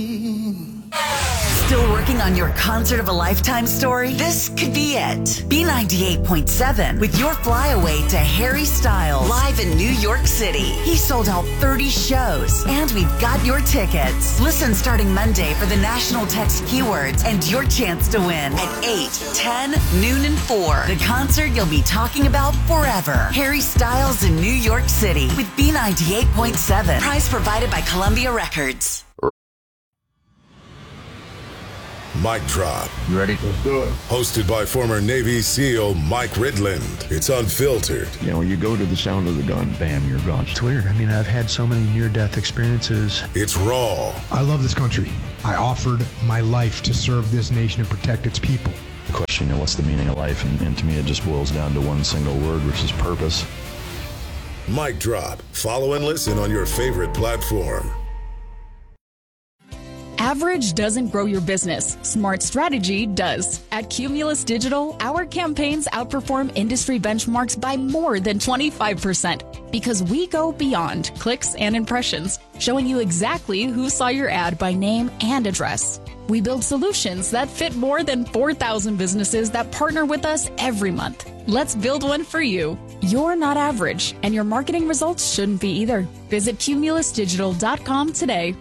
Still working on your concert of a lifetime story? This could be it. B98.7 with your flyaway to Harry Styles live in New York City. He sold out 30 shows, and we've got your tickets. Listen starting Monday for the national text keywords and your chance to win at 8, 10, noon, and 4. The concert you'll be talking about forever. Harry Styles in New York City with B98.7. Prize provided by Columbia Records. Mic Drop. You ready? Let's do it. Hosted by former Navy SEAL Mike Ridland. It's unfiltered. You know, you go to the sound of the gun, bam, you're gone. It's weird. I mean, I've had so many near-death experiences. It's raw. I love this country. I offered my life to serve this nation and protect its people. The question, you know, what's the meaning of life? And to me, it just boils down to one single word, which is purpose. Mic Drop. Follow and listen on your favorite platform. Average doesn't grow your business. Smart strategy does. At Cumulus Digital, our campaigns outperform industry benchmarks by more than 25% because we go beyond clicks and impressions, showing you exactly who saw your ad by name and address. We build solutions that fit more than 4,000 businesses that partner with us every month. Let's build one for you. You're not average, and your marketing results shouldn't be either. Visit cumulusdigital.com today.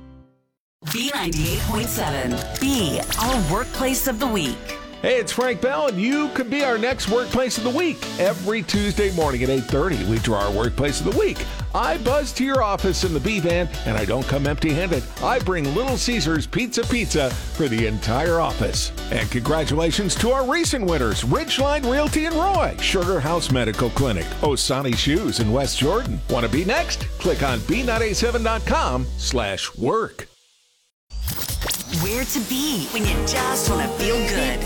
B98.7. B, our workplace of the week. Hey, it's Frank Bell, and you could be our next Workplace of the Week. Every Tuesday morning at 8:30, we draw our Workplace of the Week. I buzz to your office in the B-Van, and I don't come empty-handed. I bring Little Caesars Pizza for the entire office. And congratulations to our recent winners, Ridgeline Realty in Roy, Sugar House Medical Clinic, Osani Shoes in West Jordan. Want to be next? Click on b987.com/work. Where to be when you just want to feel good.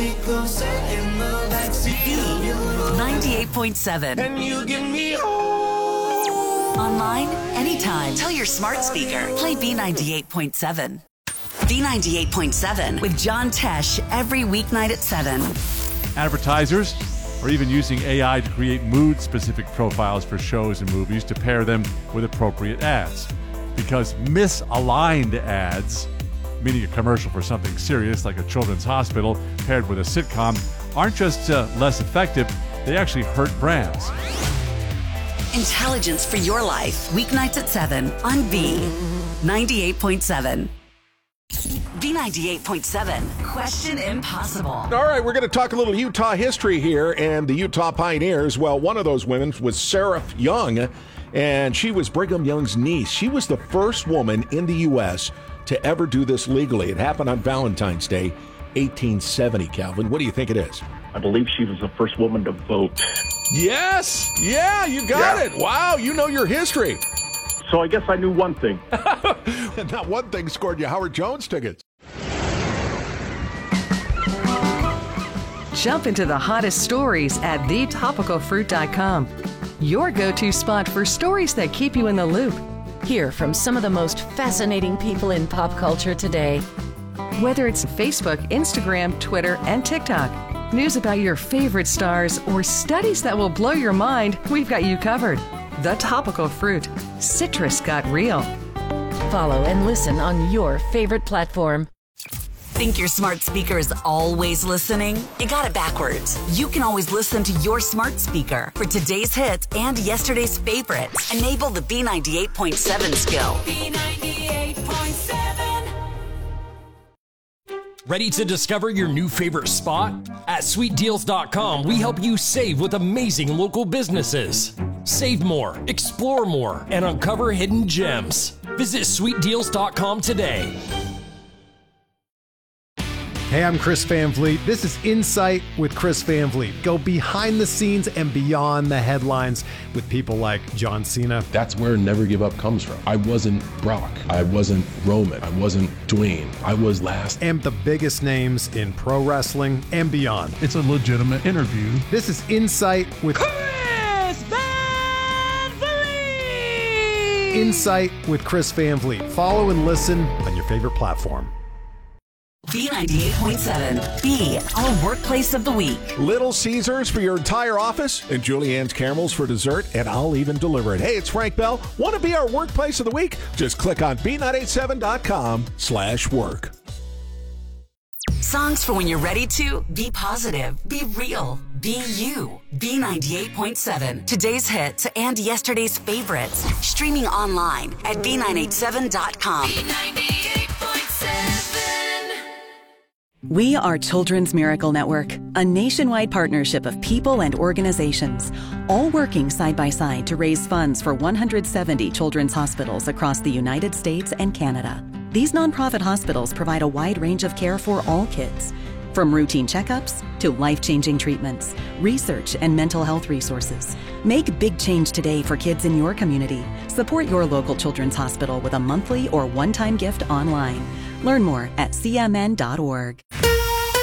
B98.7. And you give me home. Online, anytime. Tell your smart speaker, play B98.7. B98.7 with John Tesh every weeknight at 7. Advertisers are even using AI to create mood-specific profiles for shows and movies to pair them with appropriate ads. Because misaligned ads, meaning a commercial for something serious like a children's hospital paired with a sitcom, aren't just less effective, they actually hurt brands. Intelligence for your life, weeknights at 7 on B98.7. B98.7, Question Impossible. All right, we're going to talk a little Utah history here and the Utah Pioneers. Well, one of those women was Sarah Young, and she was Brigham Young's niece. She was the first woman in the U.S. to ever do this legally. It happened on Valentine's Day, 1870, Calvin. What do you think it is? I believe she was the first woman to vote. Yes! Yeah, you got it. Wow, you know your history. So I guess I knew one thing. And that one thing scored you Howard Jones tickets. Jump into the hottest stories at thetopicalfruit.com. Your go-to spot for stories that keep you in the loop. Hear from some of the most fascinating people in pop culture today. Whether it's Facebook, Instagram, Twitter, and TikTok, news about your favorite stars, or studies that will blow your mind, we've got you covered. The Topical Fruit. Citrus got real. Follow and listen on your favorite platform. Think your smart speaker is always listening? You got it backwards. You can always listen to your smart speaker for today's hits and yesterday's favorites. Enable the B98.7 skill. B98.7. Ready to discover your new favorite spot? At sweetdeals.com, we help you save with amazing local businesses. Save more, explore more, and uncover hidden gems. Visit sweetdeals.com today. Hey, I'm Chris Van Vliet. This is Insight with Chris Van Vliet. Go behind the scenes and beyond the headlines with people like John Cena. That's where Never Give Up comes from. I wasn't Brock. I wasn't Roman. I wasn't Dwayne. I was last. And the biggest names in pro wrestling and beyond. It's a legitimate interview. This is Insight with Chris Van Vliet. Insight with Chris Van Vliet. Follow and listen on your favorite platform. B98.7, be our workplace of the week. Little Caesars for your entire office and Julianne's caramels for dessert, and I'll even deliver it. Hey, it's Frank Bell. Want to be our workplace of the week? Just click on b987.com/work. Songs for when you're ready to be positive, be real, be you. B98.7, today's hits and yesterday's favorites. Streaming online at b987.com. We are Children's Miracle Network, a nationwide partnership of people and organizations, all working side by side to raise funds for 170 children's hospitals across the United States and Canada. These nonprofit hospitals provide a wide range of care for all kids, from routine checkups to life-changing treatments, research, and mental health resources. Make big change today for kids in your community. Support your local children's hospital with a monthly or one-time gift online. Learn more at cmn.org.